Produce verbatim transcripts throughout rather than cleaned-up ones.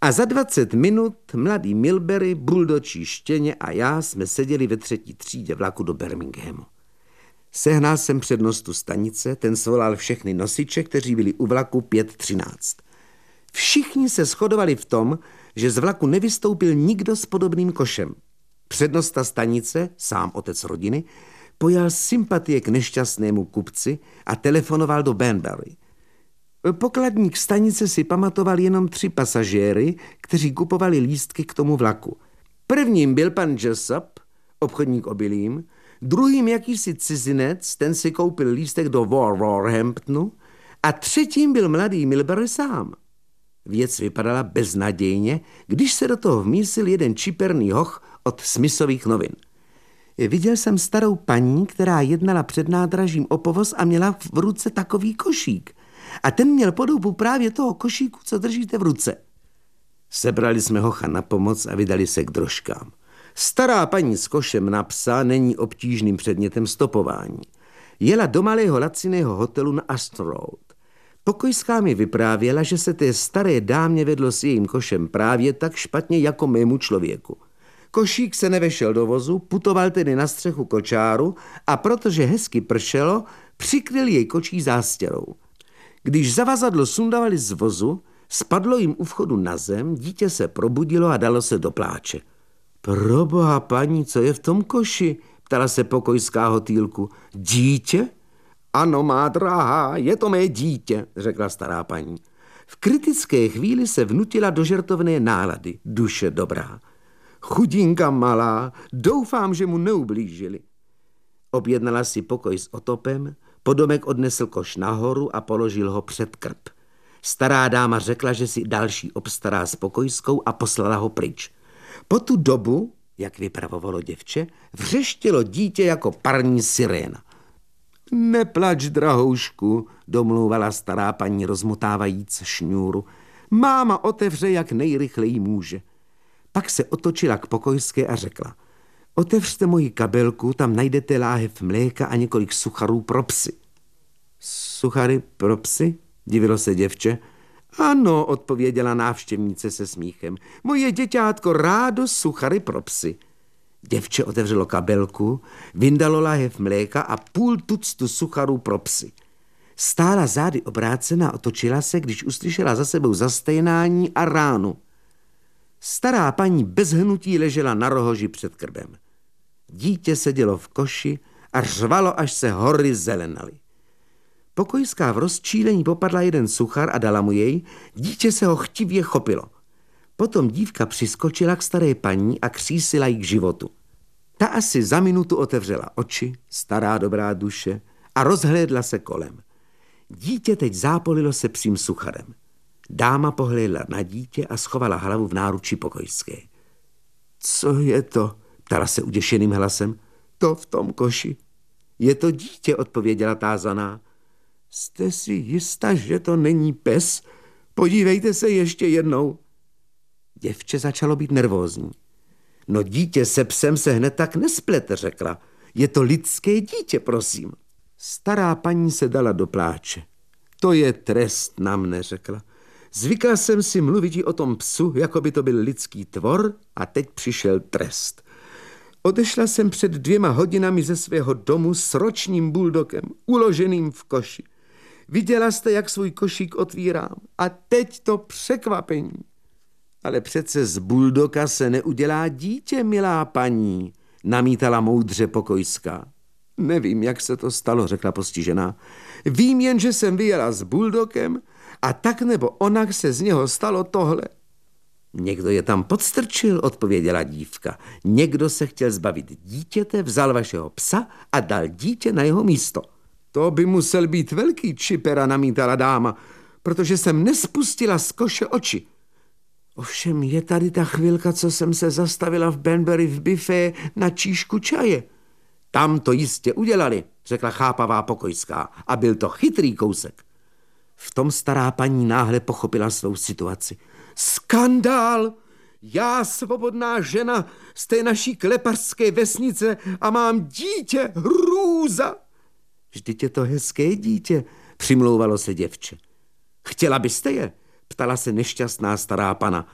A za dvacet minut mladý Milbury, buldočí štěně a já jsme seděli ve třetí třídě vlaku do Birminghamu. Sehnal jsem přednostu stanice, ten svolal všechny nosiče, kteří byli u vlaku pět třináct. Všichni se shodovali v tom, že z vlaku nevystoupil nikdo s podobným košem. Přednosta stanice, sám otec rodiny, pojal sympatie k nešťastnému kupci a telefonoval do Banbury. Pokladník stanice si pamatoval jenom tři pasažéry, kteří kupovali lístky k tomu vlaku. Prvním byl pan Jessup, obchodník obilím, druhým jakýsi cizinec, ten si koupil lístek do Wolverhamptonu a třetím byl mladý Milbury sám. Věc vypadala beznadějně, když se do toho vmísil jeden čiperný hoch od Smithových novin. Viděl jsem starou paní, která jednala před nádražím o povoz a měla v ruce takový košík. A ten měl podobu právě toho košíku, co držíte v ruce. Sebrali jsme hocha na pomoc a vydali se k drožkám. Stará paní s košem na psa není obtížným předmětem stopování. Jela do malého laciného hotelu na Astor Road. Pokojská mi vyprávěla, že se té staré dámě vedlo s jejím košem právě tak špatně jako mému člověku. Košík se nevešel do vozu, putoval tedy na střechu kočáru a protože hezky pršelo, přikryl jej kočí zástěrou. Když zavazadlo sundavali z vozu, spadlo jim u vchodu na zem, dítě se probudilo a dalo se do pláče. Proboha, paní, co je v tom koši? Ptala se pokojská hotýlku. Dítě? Ano, má drahá, je to mé dítě, řekla stará paní. V kritické chvíli se vnutila do žertovné nálady, duše dobrá. Chudinka malá, doufám, že mu neublížili. Objednala si pokoj s otopem, podomek odnesl koš nahoru a položil ho před krb. Stará dáma řekla, že si další obstará s pokojskou a poslala ho pryč. Po tu dobu, jak vypravovalo děvče, vřeštělo dítě jako parní siréna. Neplač, drahoušku, domlouvala stará paní rozmotávajíc šňůru. Máma otevře, jak nejrychleji může. Pak se otočila k pokojské a řekla. Otevřte moji kabelku, tam najdete láhev mléka a několik sucharů pro psy. Suchary pro psy? Divilo se děvče. Ano, odpověděla návštěvnice se smíchem. Moje děťátko rádo suchary pro psy. Děvče otevřelo kabelku, vyndalo láhev mléka a půl tuctu sucharů pro psy. Stála zády obrácená, otočila se, když uslyšela za sebou zastejnání a ránu. Stará paní bez hnutí ležela na rohoži před krbem. Dítě sedělo v koši a řvalo, až se hory zelenaly. Pokojská v rozčílení popadla jeden suchar a dala mu jej, dítě se ho chtivě chopilo. Potom dívka přiskočila k staré paní a křísila jí k životu. Ta asi za minutu otevřela oči, stará dobrá duše, a rozhlédla se kolem. Dítě teď zápolilo se psím sucharem. Dáma pohlédla na dítě a schovala hlavu v náručí pokojské. Co je to? Ptala se uděšeným hlasem. To v tom koši. Je to dítě, odpověděla tázaná. Jste si jistá, že to není pes? Podívejte se ještě jednou. Děvče začalo být nervózní. No dítě se psem se hned tak nesplete, řekla. Je to lidské dítě, prosím. Stará paní se dala do pláče. To je trest na mne, řekla. Zvykla jsem si mluvit o tom psu, jako by to byl lidský tvor, a teď přišel trest. Odešla jsem před dvěma hodinami ze svého domu s ročním buldokem, uloženým v koši. Viděla jste, jak svůj košík otvírám. A teď to překvapení. Ale přece z buldoka se neudělá dítě, milá paní, namítala moudře pokojská. Nevím, jak se to stalo, řekla postižená. Vím jen, že jsem vyjela s buldokem a tak nebo onak se z něho stalo tohle. Někdo je tam podstrčil, odpověděla dívka. Někdo se chtěl zbavit dítěte, vzal vašeho psa a dal dítě na jeho místo. To by musel být velký čipera, namítala dáma, protože jsem nespustila z koše oči. Ovšem je tady ta chvilka, co jsem se zastavila v Banbury v bifé na číšku čaje. Tam to jistě udělali, řekla chápavá pokojská, a byl to chytrý kousek. V tom stará paní náhle pochopila svou situaci. Skandál! Já, svobodná žena z té naší klepařské vesnice a mám dítě, hrůza! Vždyť je to hezké dítě, přimlouvalo se děvče. Chtěla byste je? Ptala se nešťastná stará pana.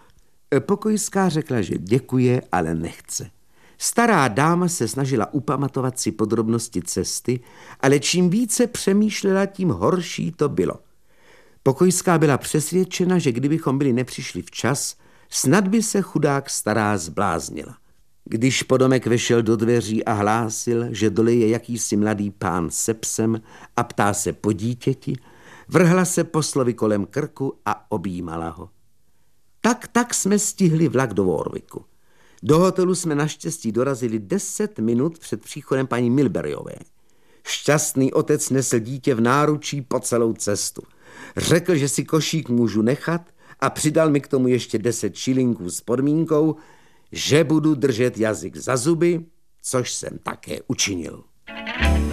Pokojská řekla, že děkuje, ale nechce. Stará dáma se snažila upamatovat si podrobnosti cesty, ale čím více přemýšlela, tím horší to bylo. Pokojská byla přesvědčena, že kdybychom byli nepřišli včas, snad by se chudák stará zbláznila. Když podomek vešel do dveří a hlásil, že dole je jakýsi mladý pán se psem a ptá se po dítěti, vrhla se poslovi kolem krku a objímala ho. Tak, tak jsme stihli vlak do Warwicku. Do hotelu jsme naštěstí dorazili deset minut před příchodem paní Milburyové. Šťastný otec nesl dítě v náručí po celou cestu. Řekl, že si košík můžu nechat a přidal mi k tomu ještě deset šilinků s podmínkou, že budu držet jazyk za zuby, což jsem také učinil.